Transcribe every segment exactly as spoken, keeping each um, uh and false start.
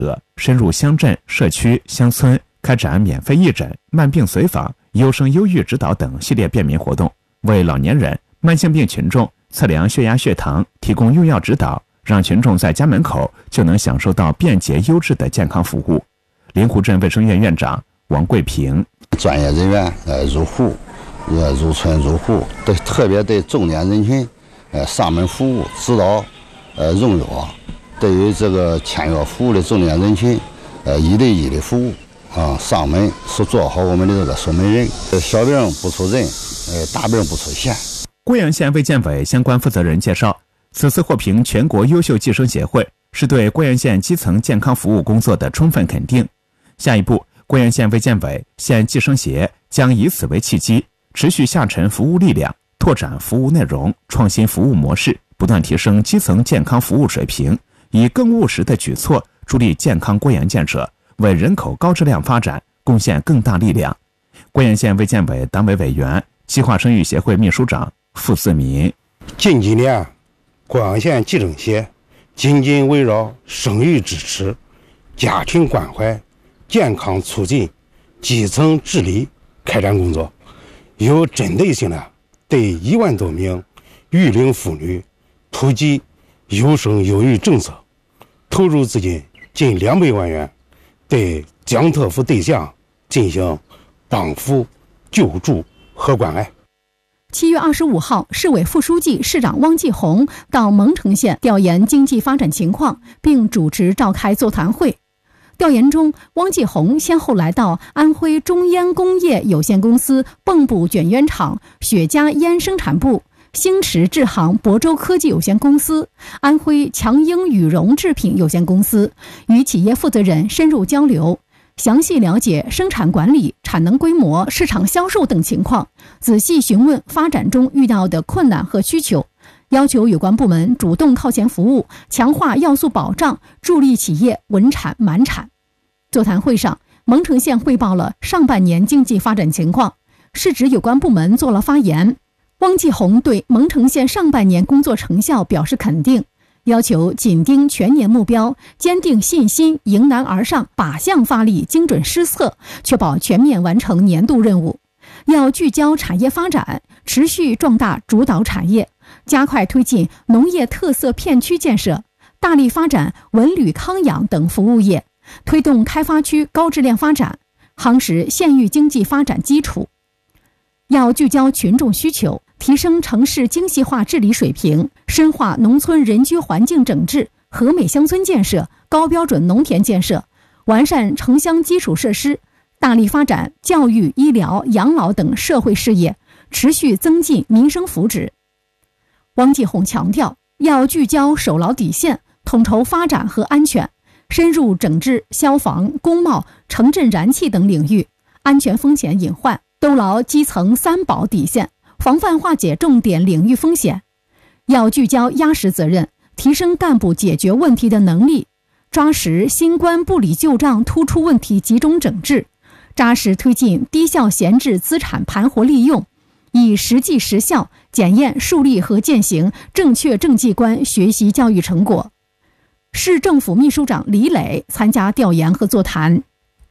深入乡镇、社区、乡村，开展免费义诊、慢病随访、优生优育指导等系列便民活动，为老年人、慢性病群众测量血压、血糖，提供用药指导，让群众在家门口就能享受到便捷优质的健康服务。灵湖镇卫生院院长王桂平： 专业人员呃入户、呃入村入户，对特别对重点人群，呃上门服务、指导、呃用药。对于这个签约服务的重点人群，呃一对一的服务啊，上门是做好我们的这个守门人，小病不出人，呃大病不出县。 贵阳县卫健委相关负责人介绍，此次获评全国优秀计生协会，是对贵阳县基层健康服务工作的充分肯定。下一步，贵阳县卫健委、县计生协将以此为契机，持续下沉服务力量，拓展服务内容，创新服务模式，不断提升基层健康服务水平，以更务实的举措助力健康贵阳建设，为人口高质量发展贡献更大力量。贵阳县卫健委党委委员、计划生育协会秘书长傅思民： 近几年，贵阳县计生协紧紧围绕生育支持、家庭关怀、健康促进、基层治理开展工作，有针对性的对一万多名育龄妇女普及优生优育政策，投入资金近两百万元，对江特福对象进行帮扶、救助和关爱。 七月二十五号，市委副书记、市长汪继红到蒙城县调研经济发展情况，并主持召开座谈会。调研中，汪继红先后来到安徽中烟工业有限公司蚌埠卷烟厂雪茄烟生产部、星驰制行亳州科技有限公司、安徽强英羽绒制品有限公司，与企业负责人深入交流，详细了解生产管理、产能规模、市场销售等情况，仔细询问发展中遇到的困难和需求，要求有关部门主动靠前服务，强化要素保障，助力企业稳产满产。座谈会上，蒙城县汇报了上半年经济发展情况，市直有关部门做了发言。汪继红对蒙城县上半年工作成效表示肯定，要求紧盯全年目标，坚定信心，迎难而上，靶向发力，精准施策，确保全面完成年度任务。要聚焦产业发展，持续壮大主导产业，加快推进农业特色片区建设，大力发展文旅康养等服务业，推动开发区高质量发展，夯实县域经济发展基础。要聚焦群众需求，提升城市精细化治理水平，深化农村人居环境整治、和美乡村建设、高标准农田建设，完善城乡基础设施，大力发展教育、医疗、养老等社会事业，持续增进民生福祉。汪继红强调，要聚焦守牢底线，统筹发展和安全，深入整治消防、工贸、城镇燃气等领域安全风险隐患，兜牢基层三保底线，防范化解重点领域风险。要聚焦压实责任，提升干部解决问题的能力，抓实新冠不理旧账突出问题集中整治，扎实推进低效闲置资产盘活利用，以实际实效检验树立和践行正确政绩观学习教育成果。市政府秘书长李磊参加调研和座谈。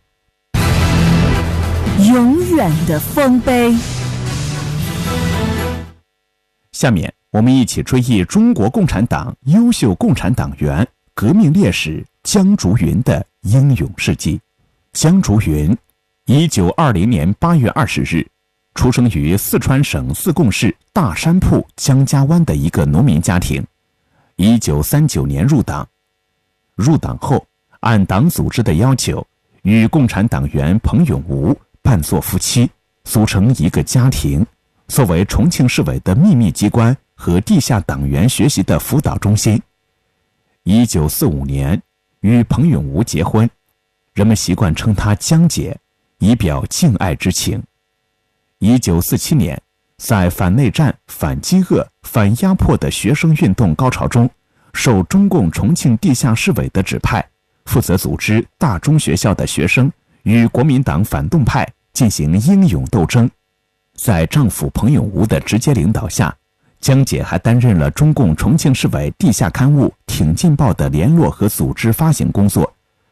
永远的丰碑。 下面我们一起追忆中国共产党优秀共产党员、革命烈士江竹云的英勇事迹。江竹云，一九二零年八月二十日，出生于四川省自贡市大山铺江家湾的一个农民家庭。一九三九年入党，入党后，按党组织的要求，与共产党员彭永吾扮作夫妻，组成一个家庭，作为重庆市委的秘密机关和地下党员学习的辅导中心。一九四五年，与彭永吾结婚，人们习惯称她江姐，以表敬爱之情。一九四七年，在反内战、反饥饿、反压迫的学生运动高潮中，受中共重庆地下市委的指派，负责组织大中学校的学生与国民党反动派进行英勇斗争。在丈夫彭永吾的直接领导下，江姐还担任了中共重庆市委地下刊物《挺进报》的联络和组织发行工作，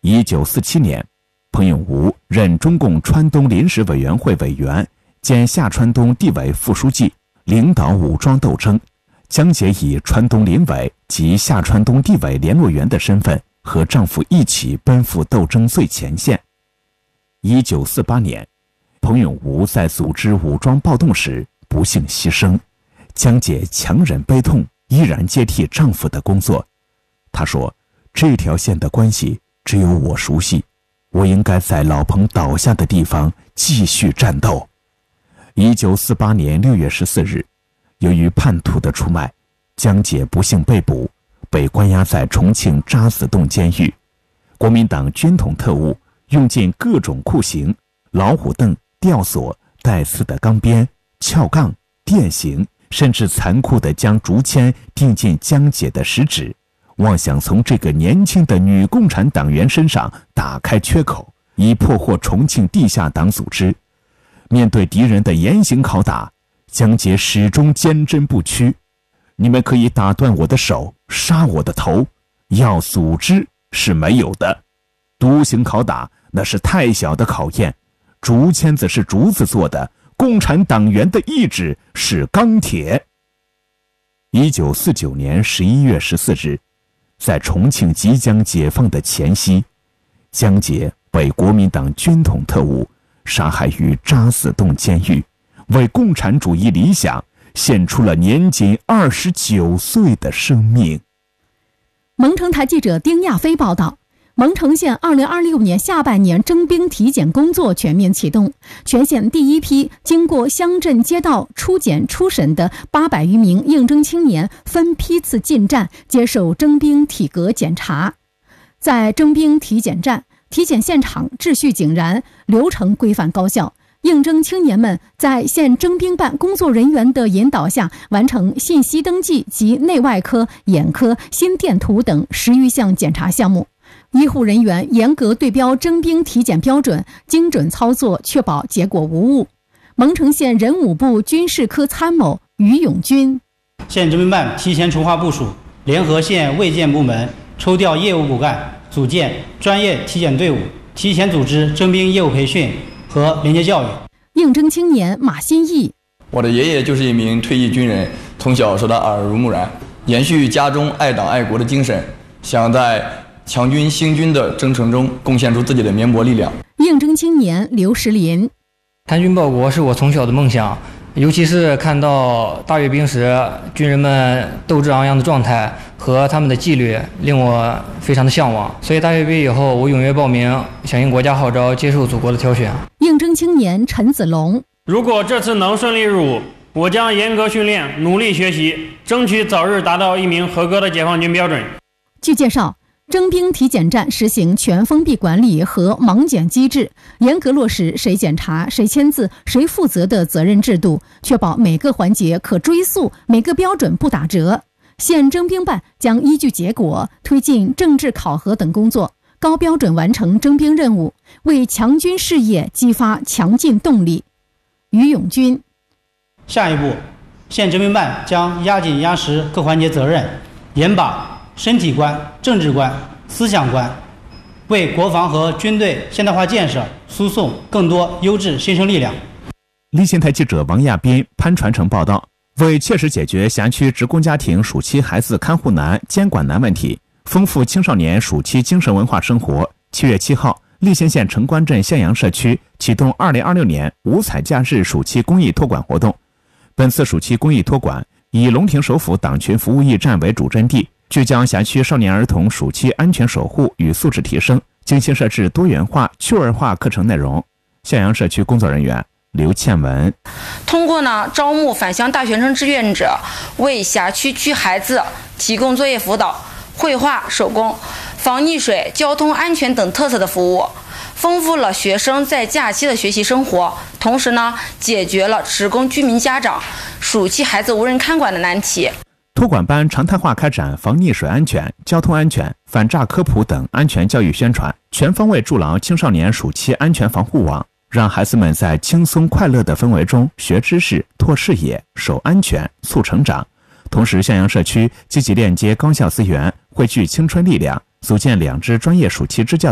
一九四七年，彭永吾任中共川东临时委员会委员兼下川东地委副书记，领导武装斗争。江姐以川东临委及下川东地委联络员的身份，和丈夫一起奔赴斗争最前线。一九四八年，彭永吾在组织武装暴动时不幸牺牲，江姐强忍悲痛，依然接替丈夫的工作。她说：“这条线的关系只有我熟悉，我应该在老彭倒下的地方继续战斗。”一九四八年六月十四日，由于叛徒的出卖，江姐不幸被捕，被关押在重庆渣滓洞监狱。国民党军统特务用尽各种酷刑，老虎凳、吊索、带刺的钢鞭、撬杠、电刑，甚至残酷地将竹签钉进江姐的食指，妄想从这个年轻的女共产党员身上打开缺口，以破获重庆地下党组织。面对敌人的严刑拷打，江姐始终坚贞不屈。你们可以打断我的手，杀我的头，要组织是没有的。独行拷打那是太小的考验，竹签子是竹子做的，共产党员的意志是钢铁。一九四九年十一月十四日，在重庆即将解放的前夕，江姐被国民党军统特务杀害于渣滓洞监狱，为共产主义理想献出了年仅二十九岁的生命。 蒙城台记者丁亚飞报道，蒙城县二零二六年下半年征兵体检工作全面启动，全县第一批经过乡镇街道初检初审的八百余名应征青年分批次进站接受征兵体格检查。在征兵体检站，体检现场秩序井然，流程规范高效。应征青年们在县征兵办工作人员的引导下，完成信息登记及内外科、眼科、心电图等十余项检查项目。医护人员严格对标征兵体检标准，精准操作，确保结果无误。蒙城县人武部军事科参谋于永军： 县征兵办提前筹划部署，联合县卫健部门抽调业务骨干，组建专业体检队伍，提前组织征兵业务培训和连接教育。 应征青年马新义： 我的爷爷就是一名退役军人，从小受他耳濡目染，延续家中爱党爱国的精神，想在强军兴军的征程中贡献出自己的绵薄力量。 应征青年刘石林： 参军报国是我从小的梦想，尤其是看到大阅兵时军人们斗志昂扬的状态和他们的纪律，令我非常的向往。所以大阅兵以后，我踊跃报名，响应国家号召，接受祖国的挑选。 应征青年陈子龙： 如果这次能顺利入伍，我将严格训练，努力学习，争取早日达到一名合格的解放军标准。 据介绍，征兵体检站实行全封闭管理和盲检机制，严格落实谁检查、谁签字、谁负责的责任制度，确保每个环节可追溯，每个标准不打折。县征兵办将依据结果推进政治考核等工作，高标准完成征兵任务，为强军事业激发强劲动力。于永军： 下一步，县征兵办将压紧压实各环节责任，严把身体关、政治关、思想关，为国防和军队现代化建设输送更多优质新生力量。 立新台记者王亚斌、潘传承报道。为切实解决辖区职工家庭暑期孩子看护难、监管难问题，丰富青少年暑期精神文化生活，七月七号，立新县城关镇向阳社区启动二零二六年五彩假日暑期公益托管活动。本次暑期公益托管以龙亭首府党群服务驿站为主阵地，聚焦辖区少年儿童暑期安全守护与素质提升，精心设置多元化、趣味化课程内容。向阳社区工作人员刘倩文： 通过呢招募返乡大学生志愿者，为辖区区孩子提供作业辅导、绘画、手工、防溺水、交通安全等特色的服务，丰富了学生在假期的学习生活，同时呢解决了职工居民家长暑期孩子无人看管的难题。 托管班常态化开展防溺水安全、交通安全、反诈科普等安全教育宣传，全方位筑牢青少年暑期安全防护网，让孩子们在轻松快乐的氛围中学知识、拓视野、守安全、促成长。同时，向阳社区积极链接高校资源，汇聚青春力量，组建两支专业暑期支教